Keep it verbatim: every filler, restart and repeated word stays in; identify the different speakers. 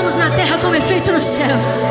Speaker 1: façamos na terra como é feito nos céus.